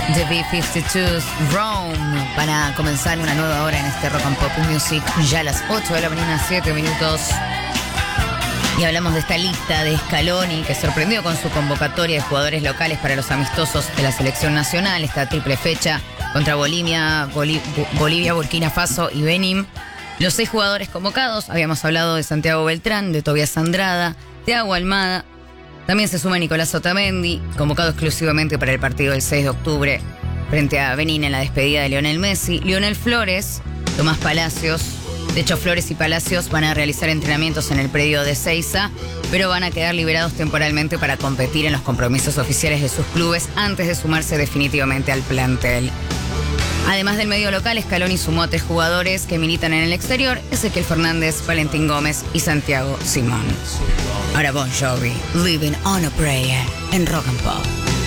The B-52's Rome para comenzar una nueva hora en este Rock and Pop Music. Ya a las 8 de la mañana, 7 minutos. Y hablamos de esta lista de Scaloni que sorprendió con su convocatoria de jugadores locales para los amistosos de la selección nacional. Esta triple fecha contra Bolivia, Burkina Faso y Benín. Los 6 jugadores convocados, habíamos hablado de Santiago Beltrán, de Tobias Andrada, Thiago Almada. También se suma Nicolás Otamendi, convocado exclusivamente para el partido del 6 de octubre frente a Benín en la despedida de Lionel Messi. Lionel Flores, Tomás Palacios. De hecho, Flores y Palacios van a realizar entrenamientos en el predio de Ezeiza, pero van a quedar liberados temporalmente para competir en los compromisos oficiales de sus clubes antes de sumarse definitivamente al plantel. Además del medio local, Scaloni sumó a 3 jugadores que militan en el exterior: Ezequiel Fernández, Valentín Gómez y Santiago Simón. Ahora Bon Jovi, Living on a Prayer en Rock and Pop.